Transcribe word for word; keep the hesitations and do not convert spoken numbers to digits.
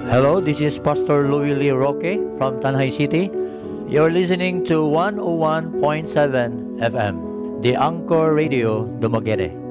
Hello, this is Pastor Louis Lee Roque from Tanjay City. You're listening to one oh one point seven F M, the Anchor Radio Dumaguete.